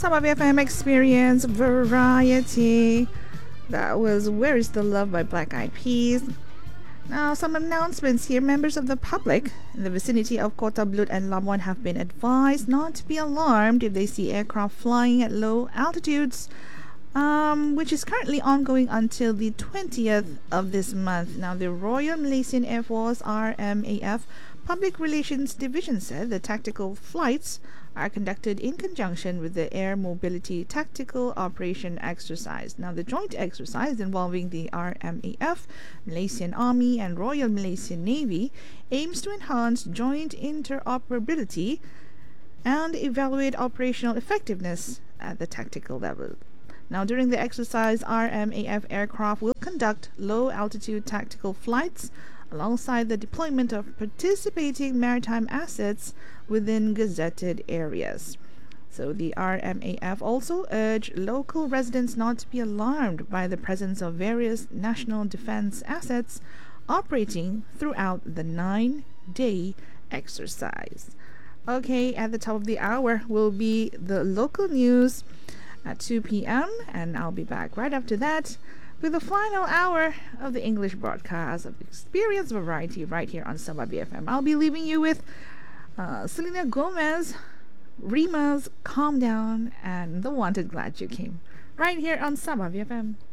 Sabah FM Experience Variety. That was Where is the Love by Black Eyed Peas. Now, some announcements here. Members of the public in the vicinity of Kota Blut and Labuan have been advised not to be alarmed if they see aircraft flying at low altitudes, which is currently ongoing until the 20th of this month. Now, the Royal Malaysian Air Force RMAF Public Relations Division said the tactical flights are conducted in conjunction with the Air Mobility Tactical Operation Exercise. Now, the joint exercise involving the RMAF, Malaysian Army, and Royal Malaysian Navy aims to enhance joint interoperability and evaluate operational effectiveness at the tactical level. Now, during the exercise, RMAF aircraft will conduct low-altitude tactical flights alongside the deployment of participating maritime assets within gazetted areas. So the RMAF also urged local residents not to be alarmed by the presence of various national defense assets operating throughout the 9-day exercise. Okay, at the top of the hour will be the local news at 2 p.m. and I'll be back right after that with the final hour of the English broadcast of Experience Variety right here on Sabah BFM. I'll be leaving you with Selena Gomez, Rima's Calm Down, and The Wanted Glad You Came right here on Sabah BFM.